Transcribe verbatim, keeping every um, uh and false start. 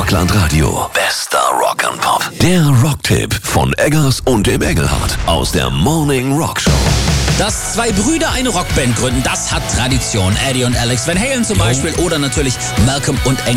Rockland Radio. Bester Rock and Pop. Der Rocktipp von Eggers und dem Engelhardt aus der Morning Rock Show. Dass zwei Brüder eine Rockband gründen, das hat Tradition. Eddie und Alex Van Halen zum Beispiel oder natürlich Malcolm und Engel.